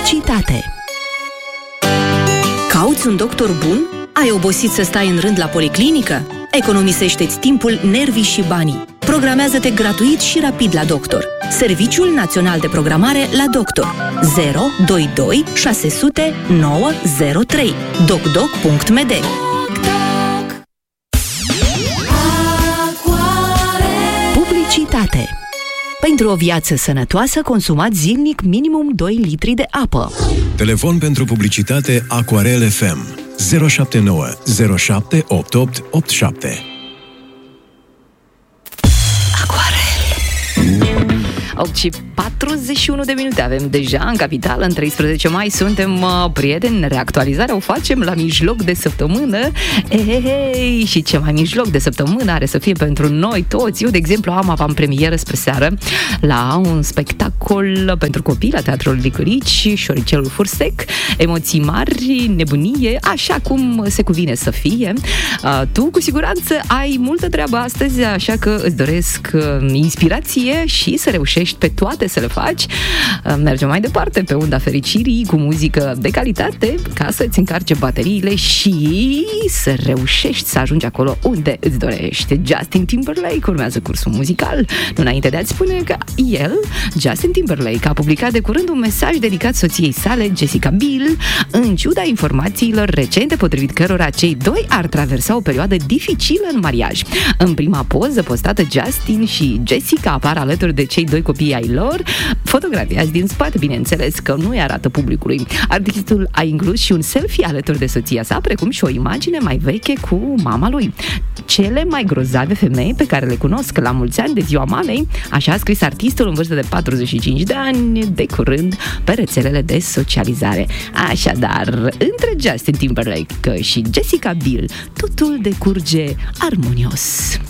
Publicitate. Cauți un doctor bun? Ai obosit să stai în rând la policlinică? Economisește-ți timpul, nervii și banii. Programează-te gratuit și rapid la doctor. Serviciul Național de Programare la doctor 022 600 903 docdoc.md. Publicitate. Pentru o viață sănătoasă, consumați zilnic minimum 2 litri de apă. Telefon pentru publicitate Aquarel FM 079 07 88 87. 8 și 41 de minute avem deja în capitală. În 13 mai suntem prieteni. Reactualizarea o facem la mijloc de săptămână. Și ce mai mijloc de săptămână are să fie pentru noi toți. Eu, de exemplu, am avantpremieră spre seară la un spectacol pentru copii la Teatrul Licurici, Șoricelul Fursec. Emoții mari, nebunie, așa cum se cuvine să fie. Tu, cu siguranță, ai multă treabă astăzi, așa că îți doresc inspirație și să reușești pe toate să le faci. Mergem mai departe pe unda fericirii cu muzică de calitate ca să-ți încarce bateriile și să reușești să ajungi acolo unde îți dorești. Justin Timberlake urmează cursul muzical. Nu înainte de a-ți spune că el, Justin Timberlake, a publicat de curând un mesaj dedicat soției sale, Jessica Biel, în ciuda informațiilor recente potrivit cărora cei doi ar traversa o perioadă dificilă în mariaj. În prima poză postată, Justin și Jessica apar alături de cei doi copii ai lor, fotografiați din spate, bineînțeles că nu îi arată publicului. Artistul a inclus și un selfie alături de soția sa, precum și o imagine mai veche cu mama lui. Cele mai grozave femei pe care le cunosc, la mulți ani de ziua mamei, așa a scris artistul în vârstă de 45 de ani, de curând, pe rețelele de socializare. Așadar, între Justin Timberlake și Jessica Biel, totul decurge armonios.